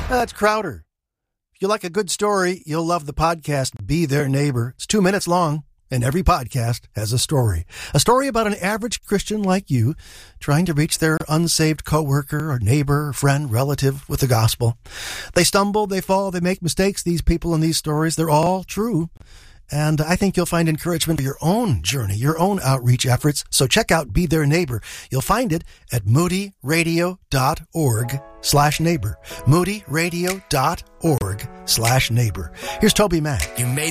That's Crowder. If you like a good story, you'll love the podcast Be Their Neighbor. It's 2 minutes long, and every podcast has a story. A story about an average Christian like you trying to reach their unsaved coworker or neighbor, or friend, relative with the gospel. They stumble, they fall, they make mistakes. These people in these stories, they're all true. And I think you'll find encouragement for your own journey, your own outreach efforts. So check out Be Their Neighbor. You'll find it at moodyradio.org/neighbor. moodyradio.org/neighbor. Here's Toby Mac. You made